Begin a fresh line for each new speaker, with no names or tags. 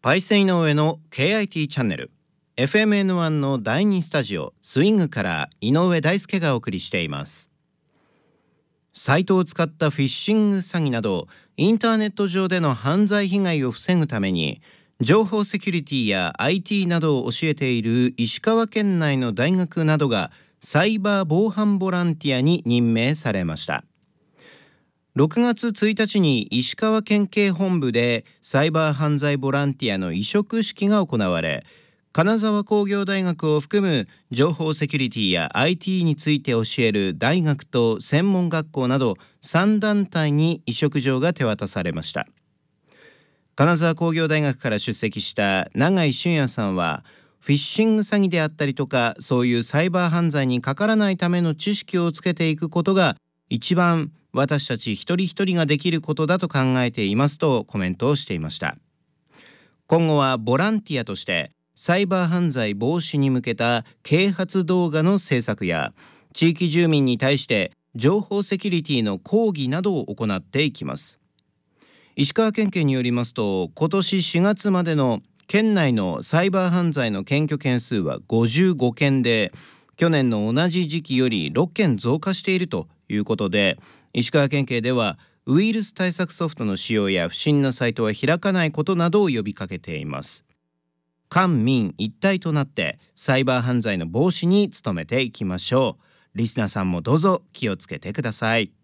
パイセン井上の KIT チャンネル FMN1 の第2スタジオスイングから井上大輔がお送りしています。サイトを使ったフィッシング詐欺などインターネット上での犯罪被害を防ぐために情報セキュリティや IT などを教えている石川県内の大学などがサイバー防犯ボランティアに任命されました。6月1日に石川県警本部でサイバー犯罪ボランティアの委嘱式が行われ、金沢工業大学を含む情報セキュリティや IT について教える大学と専門学校など3団体に委嘱状が手渡されました。金沢工業大学から出席した永井俊也さんは、フィッシング詐欺であったりとかそういうサイバー犯罪にかからないための知識をつけていくことが一番私たち一人一人ができることだと考えていますとコメントをしていました。今後はボランティアとしてサイバー犯罪防止に向けた啓発動画の制作や地域住民に対して情報セキュリティの講義などを行っていきます。石川県警によりますと、今年4月までの県内のサイバー犯罪の検挙件数は55件で、去年の同じ時期より6件増加しているということで、石川県警ではウイルス対策ソフトの使用や不審なサイトは開かないことなどを呼びかけています。官民一体となってサイバー犯罪の防止に努めていきましょう。リスナーさんもどうぞ気をつけてください。